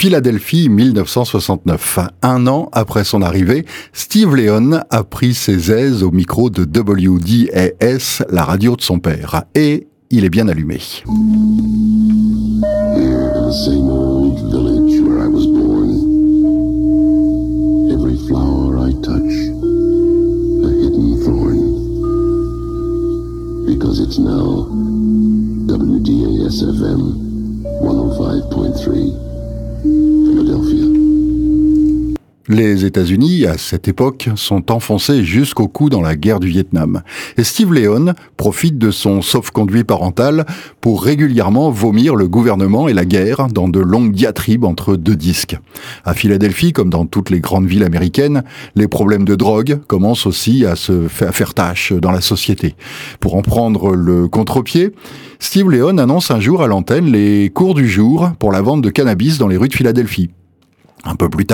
Philadelphie 1969. Un an après son arrivée, Steve Leon a pris ses aises au micro de WDAS, la radio de son père. Et il est bien allumé. Here in the same old village where I was born, every flower I touch, a hidden thorn. Because it's now WDAS-FM 105.3, Philadelphia. Les États-Unis, à cette époque, sont enfoncés jusqu'au cou dans la guerre du Vietnam. Et Steve Leon profite de son sauf-conduit parental pour régulièrement vomir le gouvernement et la guerre dans de longues diatribes entre deux disques. À Philadelphie, comme dans toutes les grandes villes américaines, les problèmes de drogue commencent aussi à faire tâche dans la société. Pour en prendre le contre-pied, Steve Leon annonce un jour à l'antenne les cours du jour pour la vente de cannabis dans les rues de Philadelphie. Un peu plus tard,